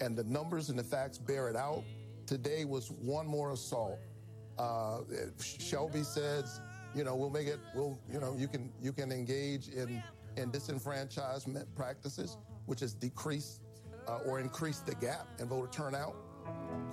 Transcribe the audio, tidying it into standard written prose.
and the numbers and the facts bear it out. Today was one more assault. Shelby says, we'll make it. You can engage in disenfranchisement practices, which has decreased or increased the gap in voter turnout.